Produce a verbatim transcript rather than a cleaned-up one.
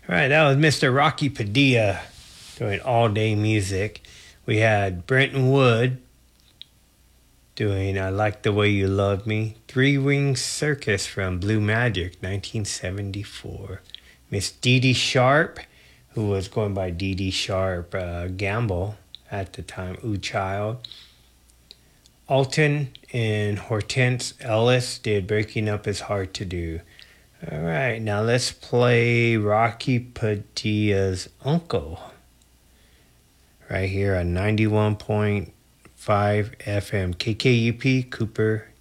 All right, that was Mister Rocky Padilla doing All Day Music. We had Brenton Wood doing I Like the Way You Love Me. Three Ring Circus from Blue Magic, nineteen seventy-four. Miss Dee Dee Sharp, who was going by Dee Dee Sharp uh, Gamble at the time, Ooh Child. Alton and Hortense Ellis did Breaking Up Is Hard to Do. All right, now let's play Rocky Padilla's Uncle. Right here on ninety-one point five F M K K U P, Cooper,